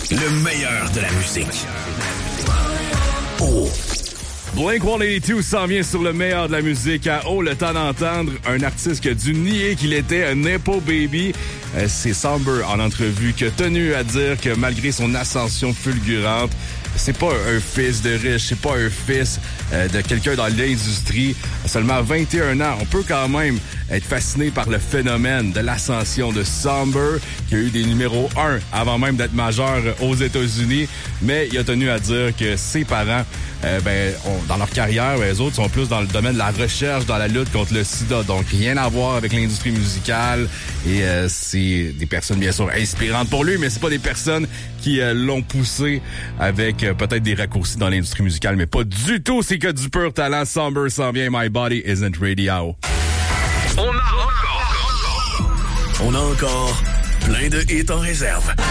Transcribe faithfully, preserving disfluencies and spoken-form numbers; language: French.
Le meilleur de la musique. Oh. Blink cent quatre-vingt-douze s'en vient sur le meilleur de la musique à haut. Le temps d'entendre un artiste qui a dû nier qu'il était un Nepo Baby. Euh, c'est Somber en entrevue qui a tenu à dire que malgré son ascension fulgurante, c'est pas un fils de riche, c'est pas un fils euh, de quelqu'un dans l'industrie. À seulement vingt et un ans, on peut quand même être fasciné par le phénomène de l'ascension de Somber, qui a eu des numéros un avant même d'être majeur aux États-Unis. Mais il a tenu à dire que ses parents, euh, ben, on, dans leur carrière, ben, les autres sont plus dans le domaine de la recherche, dans la lutte contre le sida. Donc, rien à voir avec l'industrie musicale. Et euh, c'est des personnes, bien sûr, inspirantes pour lui, mais c'est pas des personnes qui euh, l'ont poussé avec euh, peut-être des raccourcis dans l'industrie musicale, mais pas du tout. C'est que du pur talent. Somber s'en vient. My Body Isn't Radio. On a encore, on a encore plein de hits en réserve.